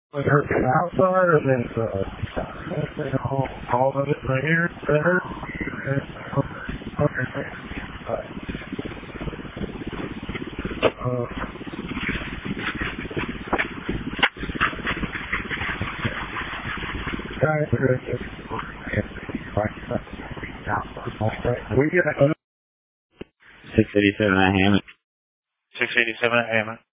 Would it hurt from outside or this all of it right here? That hurt? Okay, thanks. Guys, we get 687 at Hammond. 687 at Hammond.